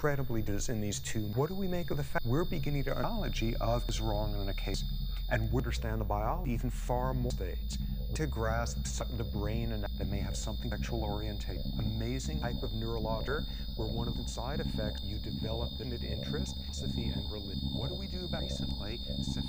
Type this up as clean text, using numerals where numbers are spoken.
incredibly in these two. What do we make of the fact we're beginning to analogy of is wrong in a case, and we understand the biology even far more states to grasp the brain and that may have something sexual orientation. Amazing type of neurological where one of the side effects you develop an interest, philosophy, and religion. What do we do about recently?